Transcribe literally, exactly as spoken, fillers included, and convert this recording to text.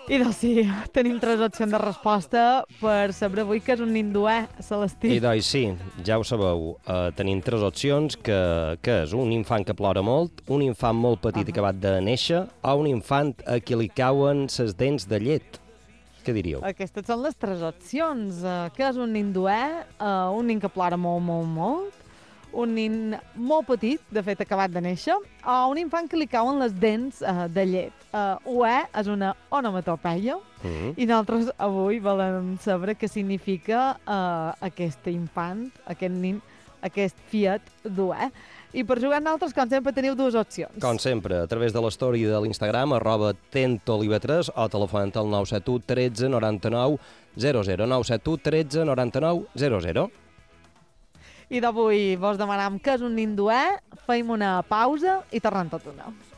Idò, sí, tenim tres opcions de resposta per saber avui què és un ninduè, Celestí. I doncs sí, ja ho sabeu, uh, tenim tres opcions, que, que és un infant que plora molt, un infant molt petit Uh -huh. acabat de néixer o un infant a qui li cauen ses dents de llet. Què diríeu? Aquestes són les tres opcions. Uh, què és un ninduè? Uh, un nin que plora molt, molt, molt. Un nin molt petit, de fet acabat de néixer, o un infant que li cauen les dents uh, de llet. Uh, uè és una onomatopeia, Mm -hmm. i nosaltres avui volem saber què significa uh, aquest infant, aquest nin, aquest fiat duè. I per jugar nosaltres, com sempre, teniu dues opcions. Com sempre, a través de l'story de l'Instagram, arroba tentoliva tres, o telefonant al nou set u tretze noranta-nou zero zero, nou set u tretze noranta-nou zero zero. I d'avui vos demanam què és un ninduè, feim una pausa i tornem tot una.